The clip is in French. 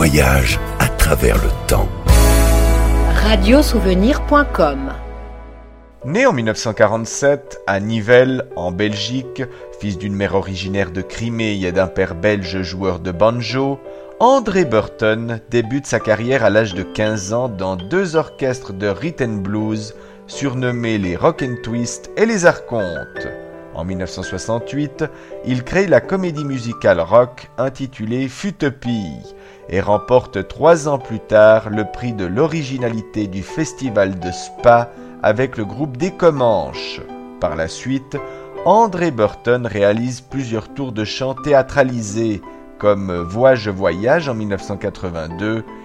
voyage à travers le temps. Radiosouvenir.com. Né en 1947 à Nivelles, en Belgique, fils d'une mère originaire de Crimée et d'un père belge joueur de banjo, André Burton débute sa carrière à l'âge de 15 ans dans deux orchestres de rhythm and blues surnommés les Rock and Twist et les Archontes. En 1968, il crée la comédie musicale rock intitulée Futopie et remporte 3 ans plus tard le prix de l'originalité du festival de Spa avec le groupe des Comanches. Par la suite, André Burton réalise plusieurs tours de chant théâtralisés comme Vois-je voyage en 1982